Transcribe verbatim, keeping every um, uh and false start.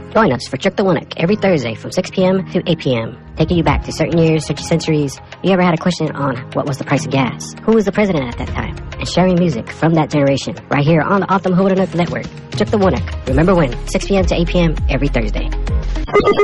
Join us for Jerk the Winnock every Thursday from six p.m. to eight p.m., taking you back to certain years, certain centuries. You ever had a question on what was the price of gas? Who was the president at that time? And sharing music from that generation right here on the Autumn Hood Network. Jerk the Winnock. Remember when? six p.m. to eight p.m. every Thursday.